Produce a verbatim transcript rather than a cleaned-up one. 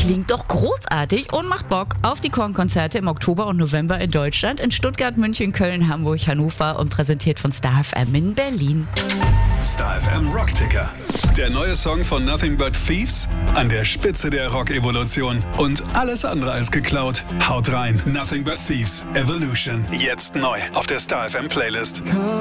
Klingt doch großartig und macht Bock auf die Korn-Konzerte im Oktober und November in Deutschland, in Stuttgart, München, Köln, Hamburg, Hannover und präsentiert von Star F M in Berlin. Star F M Rockticker. Der neue Song von Nothing But Thieves an der Spitze der Rock-Evolution. Und alles andere als geklaut. Haut rein. Nothing But Thieves. Evolution. Jetzt neu auf der Star F M Playlist.